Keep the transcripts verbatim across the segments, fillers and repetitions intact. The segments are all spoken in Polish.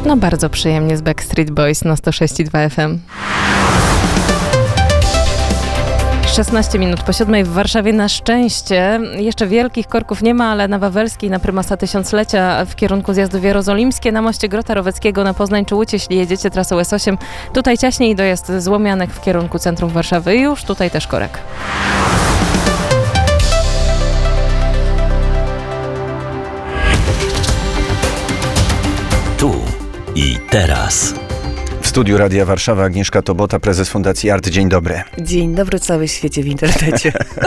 No bardzo przyjemnie z Backstreet Boys na sto sześć i dwa F M. szesnaście minut po siódmej w Warszawie na szczęście. Jeszcze wielkich korków nie ma, ale na Wawelskiej, na prymasa tysiąclecia w kierunku zjazdów jerozolimskie, na moście Grota Roweckiego, na Poznań czy Łódź, jeśli jedziecie trasą S osiem. Tutaj ciaśniej dojazd z Łomianek w kierunku centrum Warszawy. Już tutaj też korek. Tu i teraz. W studiu Radia Warszawa Agnieszka Tobota, prezes Fundacji Art. Dzień dobry. Dzień dobry, cały świecie w internecie.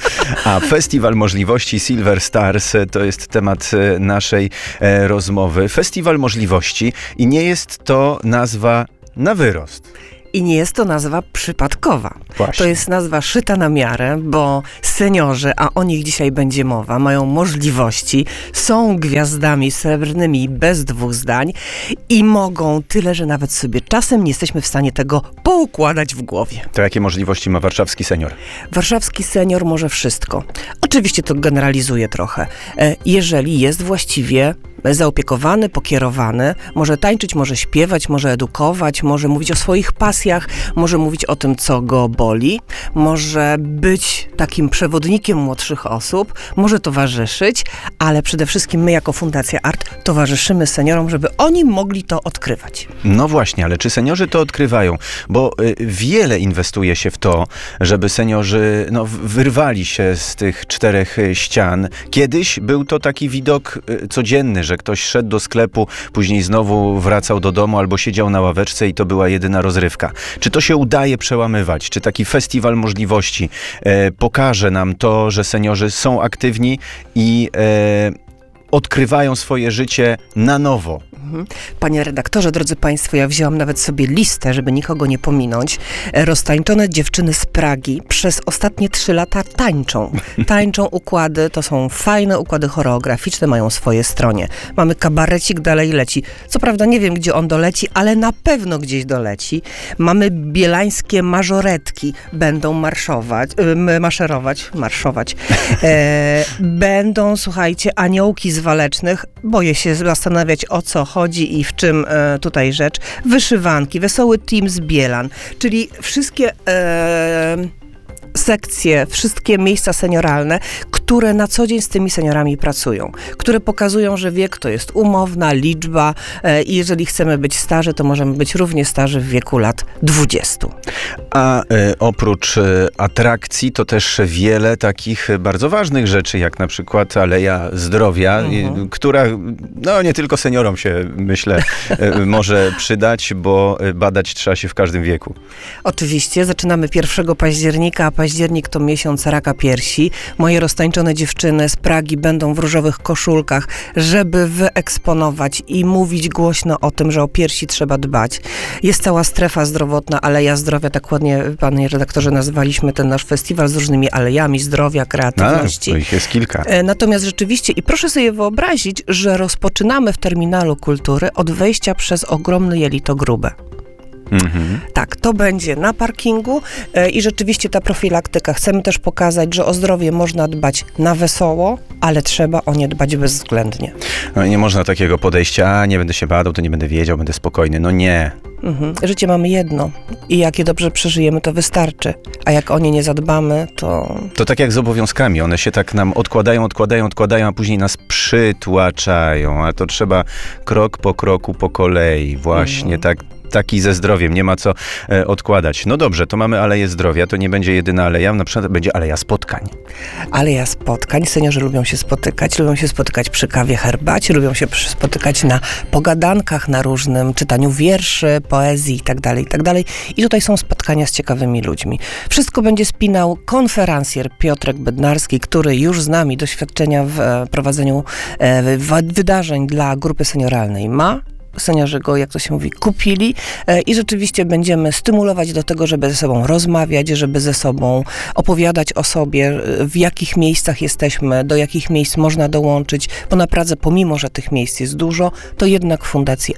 A Festiwal Możliwości Silver Stars to jest temat naszej e, rozmowy. Festiwal Możliwości i nie jest to nazwa na wyrost. I nie jest to nazwa przypadkowa. Właśnie. To jest nazwa szyta na miarę, bo seniorzy, a o nich dzisiaj będzie mowa, mają możliwości, są gwiazdami srebrnymi bez dwóch zdań i mogą tyle, że nawet sobie czasem nie jesteśmy w stanie tego poukładać w głowie. To jakie możliwości ma warszawski senior? Warszawski senior może wszystko. Oczywiście to generalizuje trochę. Jeżeli jest właściwie zaopiekowany, pokierowany, może tańczyć, może śpiewać, może edukować, może mówić o swoich pasjach, może mówić o tym, co go boli, może być takim przewodnikiem młodszych osób, może towarzyszyć, ale przede wszystkim my jako Fundacja Art towarzyszymy seniorom, żeby oni mogli to odkrywać. No właśnie, ale czy seniorzy to odkrywają? Bo y, wiele inwestuje się w to, żeby seniorzy no, wyrwali się z tych czterech ścian. Kiedyś był to taki widok y, codzienny, że ktoś szedł do sklepu, później znowu wracał do domu albo siedział na ławeczce i to była jedyna rozrywka. Czy to się udaje przełamywać? Czy taki festiwal możliwości e, pokaże nam to, że seniorzy są aktywni i e, odkrywają swoje życie na nowo? Panie redaktorze, drodzy Państwo, ja wzięłam nawet sobie listę, żeby nikogo nie pominąć. Roztańczone dziewczyny z Pragi przez ostatnie trzy lata tańczą. Tańczą układy, to są fajne układy choreograficzne, mają swoje stronie. Mamy kabarecik, dalej leci. Co prawda nie wiem, gdzie on doleci, ale na pewno gdzieś doleci. Mamy bielańskie mażoretki, będą marszować, y, maszerować, marszować. E, będą, słuchajcie, aniołki z Walecznych. Boję się zastanawiać, o co chodzi i w czym e, tutaj rzecz. Wyszywanki, wesoły team z Bielan, czyli wszystkie e, sekcje, wszystkie miejsca senioralne, które na co dzień z tymi seniorami pracują, które pokazują, że wiek to jest umowna liczba e, i jeżeli chcemy być starzy, to możemy być równie starzy w wieku lat dwudziestu. A e, oprócz e, atrakcji to też wiele takich bardzo ważnych rzeczy, jak na przykład Aleja Zdrowia, mhm. e, która no nie tylko seniorom się, myślę, e, może przydać, bo badać trzeba się w każdym wieku. Oczywiście, zaczynamy pierwszego października, a październik to miesiąc raka piersi. Moje roztańczone dziewczyny z Pragi będą w różowych koszulkach, żeby wyeksponować i mówić głośno o tym, że o piersi trzeba dbać. Jest cała strefa zdrowotna, Aleja Zdrowia, tak ładnie, panie redaktorze, nazwaliśmy ten nasz festiwal z różnymi alejami zdrowia, kreatywności. A, to ich jest kilka. Natomiast rzeczywiście, i proszę sobie wyobrazić, że rozpoczynamy w Terminalu Kultury od wejścia przez ogromne jelito grube. Mhm. Tak, to będzie na parkingu e, i rzeczywiście ta profilaktyka. Chcemy też pokazać, że o zdrowie można dbać na wesoło, ale trzeba o nie dbać bezwzględnie. No, nie można takiego podejścia, a nie będę się badał, to nie będę wiedział, będę spokojny. No nie. Mhm. Życie mamy jedno i jak je dobrze przeżyjemy, to wystarczy. A jak o nie nie zadbamy, to... To tak jak z obowiązkami. One się tak nam odkładają, odkładają, odkładają, a później nas przytłaczają. A to trzeba krok po kroku, po kolei. Właśnie mhm. tak. Taki ze zdrowiem, nie ma co e, odkładać. No dobrze, to mamy Aleję Zdrowia, to nie będzie jedyna aleja, na przykład będzie Aleja Spotkań. Aleja Spotkań, seniorzy lubią się spotykać, lubią się spotykać przy kawie, herbacie, lubią się spotykać na pogadankach, na różnym czytaniu wierszy, poezji itd., itd. I tutaj są spotkania z ciekawymi ludźmi. Wszystko będzie spinał konferencjer Piotrek Bednarski, który już z nami doświadczenia w e, prowadzeniu e, w, wydarzeń dla grupy senioralnej ma. Seniorzy go, jak to się mówi, kupili e, i rzeczywiście będziemy stymulować do tego, żeby ze sobą rozmawiać, żeby ze sobą opowiadać o sobie, w jakich miejscach jesteśmy, do jakich miejsc można dołączyć, bo naprawdę pomimo, że tych miejsc jest dużo, to jednak w Fundacji Art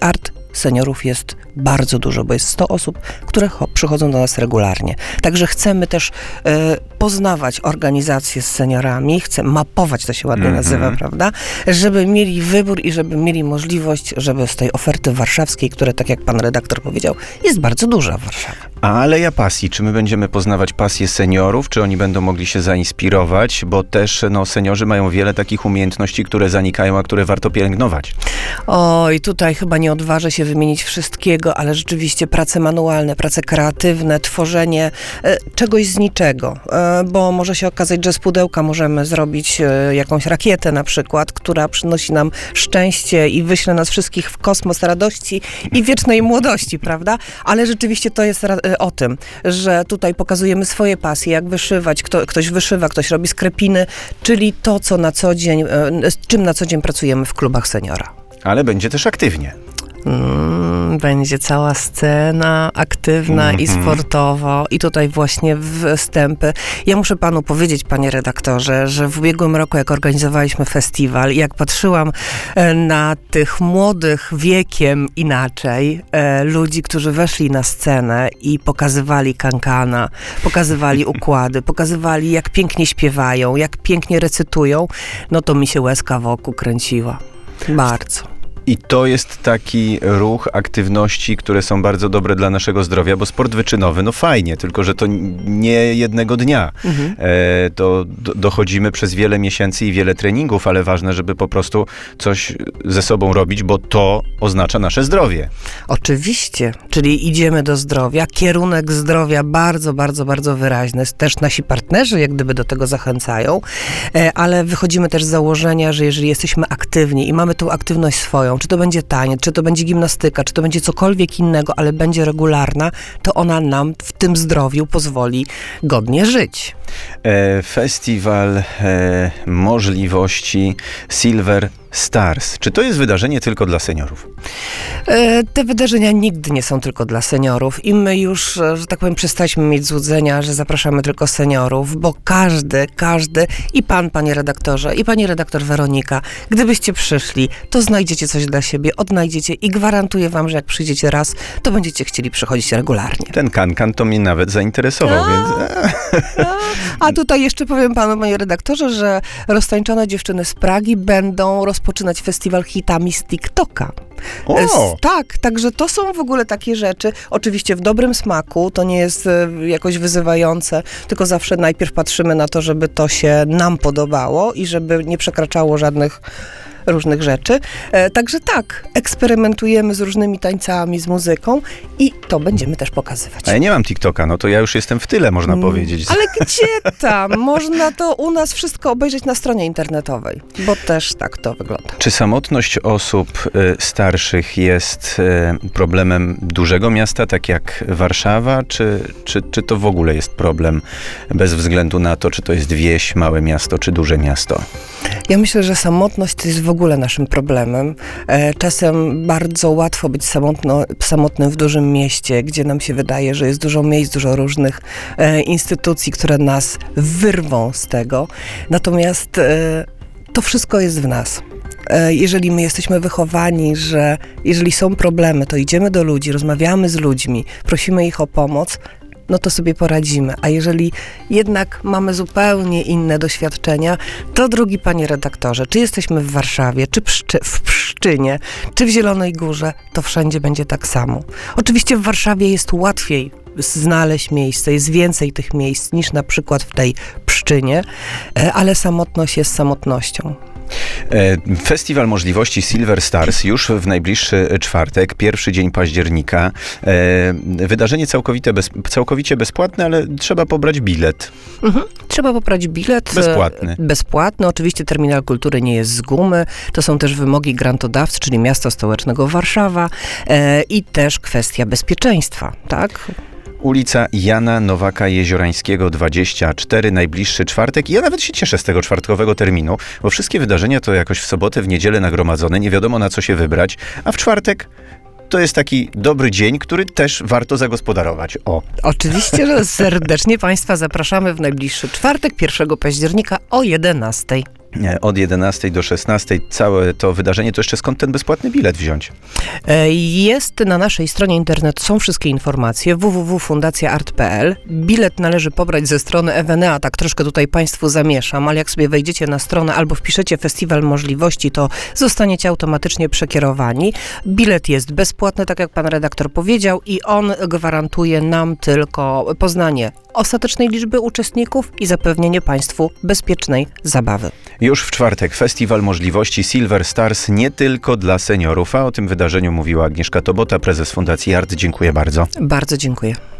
seniorów jest bardzo dużo, bo jest sto osób, które cho- przychodzą do nas regularnie. Także chcemy też e, poznawać organizacje z seniorami, chcemy mapować, to się ładnie Mhm. nazywa, prawda? Żeby mieli wybór i żeby mieli możliwość, żeby z tej oferty warszawskiej, która, tak jak pan redaktor powiedział, jest bardzo duża w Warszawie. A Aleja Pasji, czy my będziemy poznawać pasję seniorów, czy oni będą mogli się zainspirować, bo też no, seniorzy mają wiele takich umiejętności, które zanikają, a które warto pielęgnować. Oj, tutaj chyba nie odważę się wymienić wszystkiego, ale rzeczywiście prace manualne, prace kreatywne, tworzenie e, czegoś z niczego, e, bo może się okazać, że z pudełka możemy zrobić e, jakąś rakietę na przykład, która przynosi nam szczęście i wyśle nas wszystkich w kosmos radości i wiecznej młodości, prawda? Ale rzeczywiście to jest ra- e, o tym, że tutaj pokazujemy swoje pasje, jak wyszywać, kto, ktoś wyszywa, ktoś robi skrepiny, czyli to, co na co dzień, e, z czym na co dzień pracujemy w klubach seniora. Ale będzie też aktywnie. Mm, będzie cała scena aktywna i Mhm. sportowo i tutaj właśnie wstępy. Ja muszę panu powiedzieć, panie redaktorze, że w ubiegłym roku, jak organizowaliśmy festiwal, jak patrzyłam e, na tych młodych wiekiem inaczej, e, ludzi, którzy weszli na scenę i pokazywali kankana, pokazywali układy, pokazywali, jak pięknie śpiewają, jak pięknie recytują, no to mi się łezka wokół kręciła. Bardzo. I to jest taki ruch aktywności, które są bardzo dobre dla naszego zdrowia, bo sport wyczynowy, no fajnie, tylko że to nie jednego dnia. Mhm. E, to do, dochodzimy przez wiele miesięcy i wiele treningów, ale ważne, żeby po prostu coś ze sobą robić, bo to oznacza nasze zdrowie. Oczywiście, czyli idziemy do zdrowia, kierunek zdrowia bardzo, bardzo, bardzo wyraźny. Też nasi partnerzy jak gdyby do tego zachęcają, e, ale wychodzimy też z założenia, że jeżeli jesteśmy aktywni i mamy tą aktywność swoją, czy to będzie taniec, czy to będzie gimnastyka, czy to będzie cokolwiek innego, ale będzie regularna, to ona nam w tym zdrowiu pozwoli godnie żyć. E, festiwal e, możliwości Silver Stars. Czy to jest wydarzenie tylko dla seniorów? E, Te wydarzenia nigdy nie są tylko dla seniorów i my już, e, że tak powiem, przestaliśmy mieć złudzenia, że zapraszamy tylko seniorów, bo każdy, każdy i pan, panie redaktorze, i pani redaktor Weronika, gdybyście przyszli, to znajdziecie coś dla siebie, odnajdziecie i gwarantuję wam, że jak przyjdziecie raz, to będziecie chcieli przychodzić regularnie. Ten kankan to mnie nawet zainteresował, A. więc... A tutaj jeszcze powiem panu, panie redaktorze, że roztańczone dziewczyny z Pragi będą rozpoczynać festiwal hitami z TikToka. O! S- Tak, także to są w ogóle takie rzeczy, oczywiście w dobrym smaku, to nie jest e, jakoś wyzywające, tylko zawsze najpierw patrzymy na to, żeby to się nam podobało i żeby nie przekraczało żadnych różnych rzeczy. E, także tak, eksperymentujemy z różnymi tańcami, z muzyką i to będziemy też pokazywać. A ja nie mam TikToka, no to ja już jestem w tyle, można Mm, powiedzieć. Ale gdzie tam? Można to u nas wszystko obejrzeć na stronie internetowej, bo też tak to wygląda. Czy samotność osób y, starszych jest y, problemem dużego miasta, tak jak Warszawa, czy, czy, czy to w ogóle jest problem bez względu na to, czy to jest wieś, małe miasto, czy duże miasto? Ja myślę, że samotność to jest w ogóle naszym problemem. E, czasem bardzo łatwo być samotno, samotnym w dużym mieście, gdzie nam się wydaje, że jest dużo miejsc, dużo różnych e, instytucji, które nas wyrwą z tego. Natomiast e, to wszystko jest w nas. E, Jeżeli my jesteśmy wychowani, że jeżeli są problemy, to idziemy do ludzi, rozmawiamy z ludźmi, prosimy ich o pomoc, no to sobie poradzimy. A jeżeli jednak mamy zupełnie inne doświadczenia, to drogi panie redaktorze, czy jesteśmy w Warszawie, czy Pszczy- w Pszczynie, czy w Zielonej Górze, to wszędzie będzie tak samo. Oczywiście w Warszawie jest łatwiej znaleźć miejsce, jest więcej tych miejsc niż na przykład w tej Pszczynie, e, ale samotność jest samotnością. E, Festiwal Możliwości Silver Stars już w najbliższy czwartek, pierwszy dzień października. E, Wydarzenie całkowite bez, całkowicie bezpłatne, ale trzeba pobrać bilet. Mhm. Trzeba pobrać bilet. Bezpłatny. e, Bezpłatny. Oczywiście Terminal Kultury nie jest z gumy. To są też wymogi grantodawcy, czyli Miasta Stołecznego Warszawa e, i też kwestia bezpieczeństwa, tak? Ulica Jana Nowaka Jeziorańskiego dwadzieścia cztery, najbliższy czwartek. I ja nawet się cieszę z tego czwartkowego terminu, bo wszystkie wydarzenia to jakoś w sobotę, w niedzielę nagromadzone, nie wiadomo na co się wybrać, a w czwartek to jest taki dobry dzień, który też warto zagospodarować. O. Oczywiście, że serdecznie Państwa zapraszamy w najbliższy czwartek, pierwszego października o jedenastej. od jedenastej do szesnastej. Całe to wydarzenie, to jeszcze skąd ten bezpłatny bilet wziąć? E, Jest na naszej stronie internet, są wszystkie informacje w w w kropka fundacja art kropka p l. Bilet należy pobrać ze strony Evenea, tak troszkę tutaj Państwu zamieszam, ale jak sobie wejdziecie na stronę albo wpiszecie Festiwal Możliwości, to zostaniecie automatycznie przekierowani. Bilet jest bezpłatny, tak jak pan redaktor powiedział, i on gwarantuje nam tylko poznanie ostatecznej liczby uczestników i zapewnienie Państwu bezpiecznej zabawy. Już w czwartek Festiwal Możliwości Silver Stars nie tylko dla seniorów, a o tym wydarzeniu mówiła Agnieszka Tobota, prezes Fundacji Art. Dziękuję bardzo. Bardzo dziękuję.